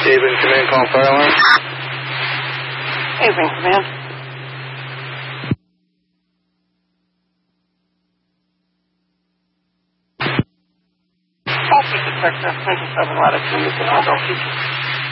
Haven Command, call fire alarm. Haven Command. Officer Detective, 27 latitude, you can handle.